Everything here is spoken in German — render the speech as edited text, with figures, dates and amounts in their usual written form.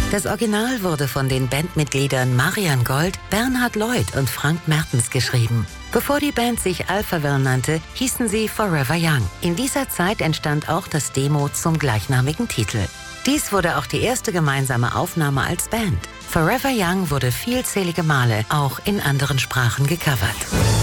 Das Original wurde von den Bandmitgliedern Marian Gold, Bernhard Lloyd und Frank Mertens geschrieben. Bevor die Band sich Alphaville nannte, hießen sie Forever Young. In dieser Zeit entstand auch das Demo zum gleichnamigen Titel. Dies wurde auch die erste gemeinsame Aufnahme als Band. Forever Young wurde vielzählige Male auch in anderen Sprachen gecovert.